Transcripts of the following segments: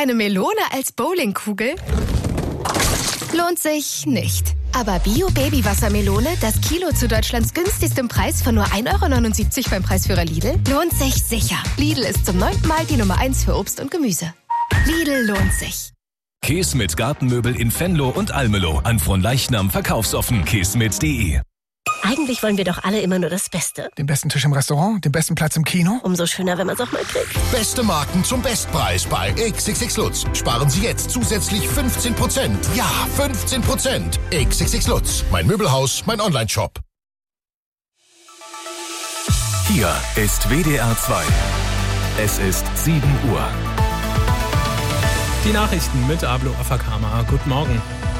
Eine Melone als Bowlingkugel? Lohnt sich nicht. Aber Bio-Baby-Wassermelone, das Kilo zu Deutschlands günstigstem Preis von nur 1,79 € beim Preisführer Lidl, lohnt sich sicher. Lidl ist zum 9. Mal die Nummer 1 für Obst und Gemüse. Lidl lohnt sich. Keesmit Gartenmöbel in Venlo und Almelo. An Fronleichnam verkaufsoffen. keesmit.de. Eigentlich wollen wir doch alle immer nur das Beste. Den besten Tisch im Restaurant, den besten Platz im Kino. Umso schöner, wenn man es auch mal kriegt. Beste Marken zum Bestpreis bei XXX Lutz. Sparen Sie jetzt zusätzlich 15%. Ja, 15%. XXX Lutz. Mein Möbelhaus, mein Onlineshop. Hier ist WDR 2. Es ist 7 Uhr. Die Nachrichten mit Ablo Afakama. Guten Morgen.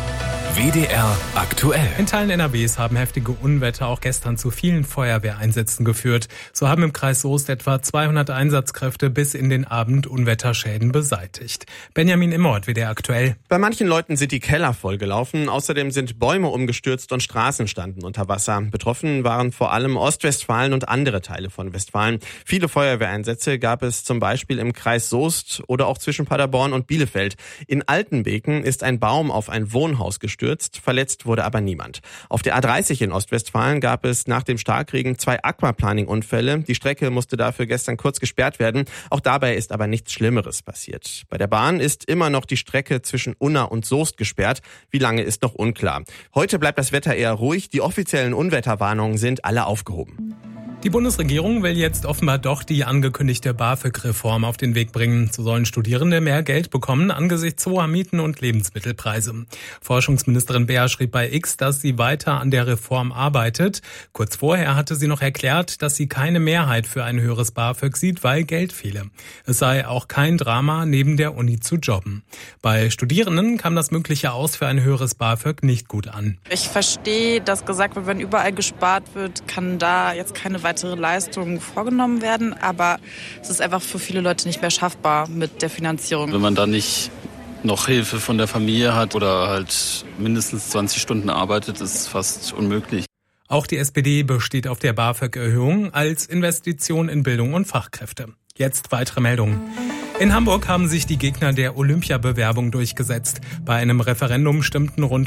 WDR aktuell. In Teilen NRWs haben heftige Unwetter auch gestern zu vielen Feuerwehreinsätzen geführt. So haben im Kreis Soest etwa 200 Einsatzkräfte bis in den Abend Unwetterschäden beseitigt. Benjamin Immort, WDR aktuell. Bei manchen Leuten sind die Keller vollgelaufen. Außerdem sind Bäume umgestürzt und Straßen standen unter Wasser. Betroffen waren vor allem Ostwestfalen und andere Teile von Westfalen. Viele Feuerwehreinsätze gab es zum Beispiel im Kreis Soest oder auch zwischen Paderborn und Bielefeld. In Altenbeken ist ein Baum auf ein Wohnhaus gestürzt. Verletzt wurde aber niemand. Auf der A30 in Ostwestfalen gab es nach dem Starkregen 2 Aquaplaning-Unfälle. Die Strecke musste dafür gestern kurz gesperrt werden. Auch dabei ist aber nichts Schlimmeres passiert. Bei der Bahn ist immer noch die Strecke zwischen Unna und Soest gesperrt. Wie lange ist noch unklar. Heute bleibt das Wetter eher ruhig. Die offiziellen Unwetterwarnungen sind alle aufgehoben. Die Bundesregierung will jetzt offenbar doch die angekündigte BAföG-Reform auf den Weg bringen. So sollen Studierende mehr Geld bekommen angesichts hoher Mieten und Lebensmittelpreise. Forschungsministerin Beer schrieb bei X, dass sie weiter an der Reform arbeitet. Kurz vorher hatte sie noch erklärt, dass sie keine Mehrheit für ein höheres BAföG sieht, weil Geld fehle. Es sei auch kein Drama, neben der Uni zu jobben. Bei Studierenden kam das mögliche Aus für ein höheres BAföG nicht gut an. Ich verstehe, dass gesagt wird, wenn überall gespart wird, kann da jetzt keine weitere Leistungen vorgenommen werden, aber es ist einfach für viele Leute nicht mehr schaffbar mit der Finanzierung. Wenn man da nicht noch Hilfe von der Familie hat oder halt mindestens 20 Stunden arbeitet, ist es fast unmöglich. Auch die SPD besteht auf der BAföG-Erhöhung als Investition in Bildung und Fachkräfte. Jetzt weitere Meldungen. In Hamburg haben sich die Gegner der Olympiabewerbung durchgesetzt. Bei einem Referendum stimmten rund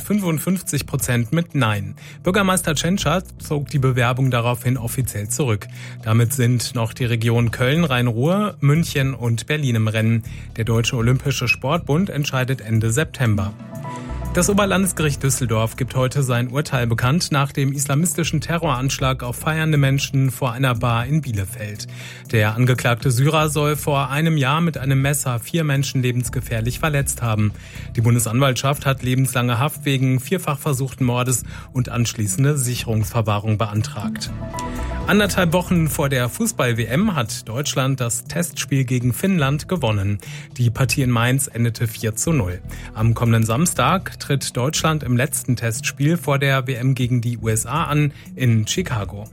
55% mit Nein. Bürgermeister Tschentscher zog die Bewerbung daraufhin offiziell zurück. Damit sind noch die Regionen Köln, Rhein-Ruhr, München und Berlin im Rennen. Der Deutsche Olympische Sportbund entscheidet Ende September. Das Oberlandesgericht Düsseldorf gibt heute sein Urteil bekannt nach dem islamistischen Terroranschlag auf feiernde Menschen vor einer Bar in Bielefeld. Der angeklagte Syrer soll vor einem Jahr mit einem Messer 4 Menschen lebensgefährlich verletzt haben. Die Bundesanwaltschaft hat lebenslange Haft wegen 4-fach versuchten Mordes und anschließende Sicherungsverwahrung beantragt. 1,5 Wochen vor der Fußball-WM hat Deutschland das Testspiel gegen Finnland gewonnen. Die Partie in Mainz endete 4:0. Am kommenden Samstag tritt Deutschland im letzten Testspiel vor der WM gegen die USA an in Chicago.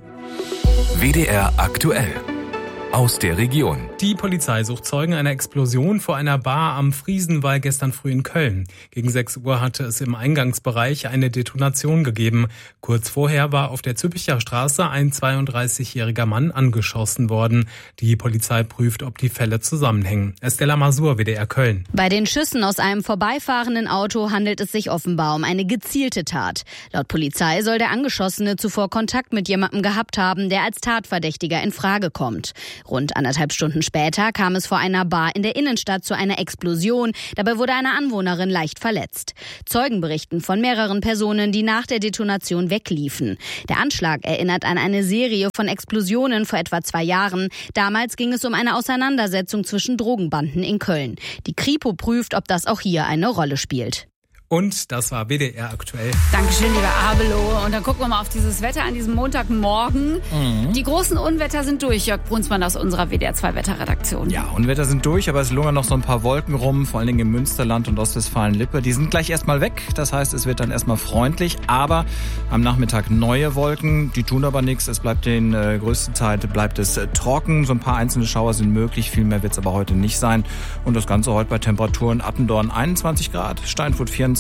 WDR aktuell. Aus der Region. Die Polizei sucht Zeugen einer Explosion vor einer Bar am Friesenwall gestern früh in Köln. Gegen 6 Uhr hatte es im Eingangsbereich eine Detonation gegeben. Kurz vorher war auf der Züppicher Straße ein 32-jähriger Mann angeschossen worden. Die Polizei prüft, ob die Fälle zusammenhängen. Estella Masur, WDR Köln. Bei den Schüssen aus einem vorbeifahrenden Auto handelt es sich offenbar um eine gezielte Tat. Laut Polizei soll der Angeschossene zuvor Kontakt mit jemandem gehabt haben, der als Tatverdächtiger in Frage kommt. Rund 1,5 Stunden später kam es vor einer Bar in der Innenstadt zu einer Explosion. Dabei wurde eine Anwohnerin leicht verletzt. Zeugen berichten von mehreren Personen, die nach der Detonation wegliefen. Der Anschlag erinnert an eine Serie von Explosionen vor etwa 2 Jahren. Damals ging es um eine Auseinandersetzung zwischen Drogenbanden in Köln. Die Kripo prüft, ob das auch hier eine Rolle spielt. Und das war WDR aktuell. Dankeschön, lieber Abelo. Und dann gucken wir mal auf dieses Wetter an diesem Montagmorgen. Die großen Unwetter sind durch. Jörg Brunsmann aus unserer WDR 2 Wetterredaktion. Ja, Unwetter sind durch, aber es lungern noch so ein paar Wolken rum, vor allen Dingen im Münsterland und Ostwestfalen-Lippe. Die sind gleich erstmal weg. Das heißt, es wird dann erstmal freundlich, aber am Nachmittag neue Wolken. Die tun aber nichts. Es bleibt den größten Zeit bleibt es trocken. So ein paar einzelne Schauer sind möglich. Viel mehr wird es aber heute nicht sein. Und das Ganze heute bei Temperaturen Attendorn 21 Grad, Steinfurt 24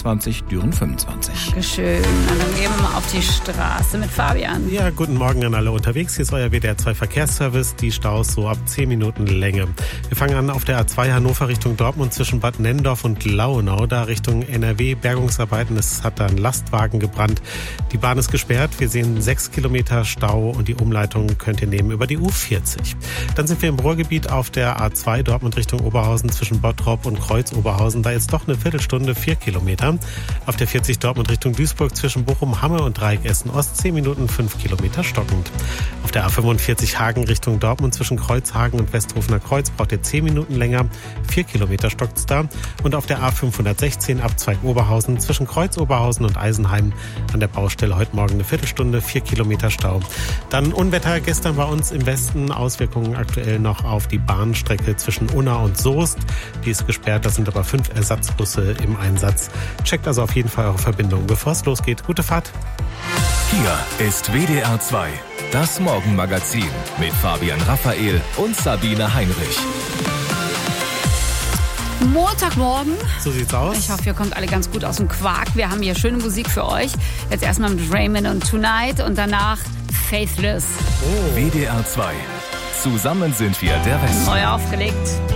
24, Düren 25. Dankeschön. Und dann gehen wir mal auf die Straße mit Fabian. Ja, guten Morgen an alle unterwegs. Hier ist euer WDR 2 Verkehrsservice. Die Staus so ab 10 Minuten Länge. Wir fangen an auf der A2 Hannover Richtung Dortmund zwischen Bad Nennendorf und Lauenau. Da Richtung NRW Bergungsarbeiten. Es hat da ein Lastwagen gebrannt. Die Bahn ist gesperrt. Wir sehen 6 Kilometer Stau und die Umleitung könnt ihr nehmen über die U40. Dann sind wir im Ruhrgebiet auf der A2 Dortmund Richtung Oberhausen zwischen Bottrop und Kreuz-Oberhausen. Da jetzt doch eine Viertelstunde, 4 Kilometer. Auf der 40 Dortmund Richtung Duisburg zwischen Bochum, Hamme und Dreieck Essen-Ost 10 Minuten, 5 Kilometer stockend. Auf der A45 Hagen Richtung Dortmund zwischen Kreuzhagen und Westhofener Kreuz braucht ihr 10 Minuten länger, 4 Kilometer stockt's da. Und auf der A516 Abzweig Oberhausen zwischen Kreuz-Oberhausen und Eisenheim an der Baustelle heute Morgen eine Viertelstunde, 4 Kilometer Stau. Dann Unwetter gestern bei uns im Westen, Auswirkungen aktuell noch auf die Bahnstrecke zwischen Unna und Soest. Die ist gesperrt, da sind aber 5 Ersatzbusse im Einsatz. Checkt also auf jeden Fall eure Verbindung, bevor es losgeht. Gute Fahrt. Hier ist WDR 2, das Morgenmagazin mit Fabian Raphael und Sabine Heinrich. Montagmorgen. So sieht's aus. Ich hoffe, ihr kommt alle ganz gut aus dem Quark. Wir haben hier schöne Musik für euch. Jetzt erstmal mit Raymond und Tonight und danach Faithless. WDR 2. Zusammen sind wir der Westen. Neu aufgelegt.